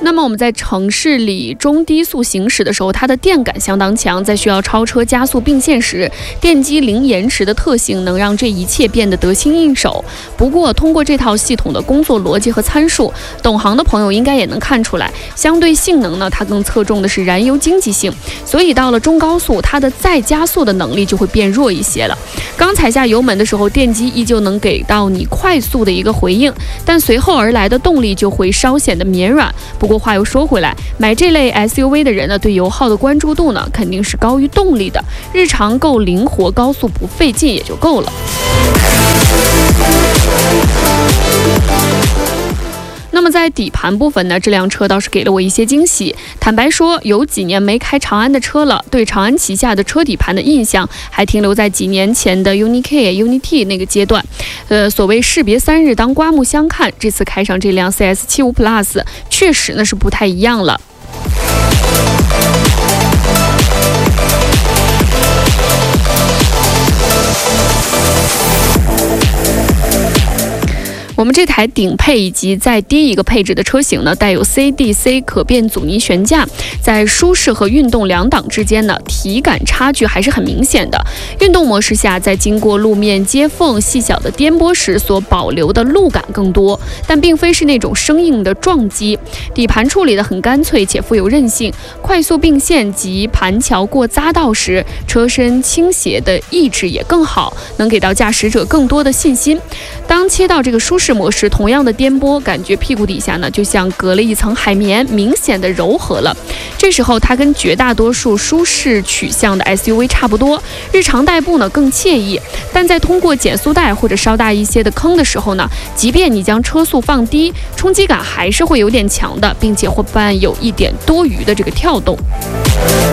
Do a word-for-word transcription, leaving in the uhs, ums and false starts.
那么我们在城市里中低速行驶的时候，它的电感相当强，在需要超车加速并线时，电机零延迟的特性能让这一切变得得心应手。不过通过这套系统的工作逻辑和参数，懂行的朋友应该也能看出来，相对性能呢，它更侧重的是燃油经济性，所以到了中高速，它的再加速的能力就会变弱一些了。刚踩下油门的时候，电机依旧能给到你快速的一个回应，但随后而来的动力就会稍显得绵软。不过话又说回来，买这类 S U V 的人呢，对油耗的关注度呢，肯定是高于动力的，日常够灵活，高速不费劲也就够了。那么在底盘部分呢，这辆车倒是给了我一些惊喜。坦白说，有几年没开长安的车了，对长安旗下的车底盘的印象还停留在几年前的 UNI-K、UNI-T 那个阶段。呃，所谓士别三日当刮目相看，这次开上这辆 C S 七十五 Plus， 确实呢是不太一样了。我们这台顶配以及再低一个配置的车型呢，带有 C D C 可变阻尼悬架，在舒适和运动两档之间呢，体感差距还是很明显的。运动模式下，在经过路面接缝、细小的颠簸时所保留的路感更多，但并非是那种生硬的撞击。底盘处理得很干脆且富有韧性，快速并线及盘桥过匝道时，车身倾斜的抑制也更好，能给到驾驶者更多的信心。当切到这个舒适模式，同样的颠簸，感觉屁股底下呢就像隔了一层海绵，明显的柔和了。这时候它跟绝大多数舒适取向的 S U V 差不多，日常代步呢更惬意。但在通过减速带或者稍大一些的坑的时候呢，即便你将车速放低，冲击感还是会有点强的，并且会伴有一点多余的这个跳动。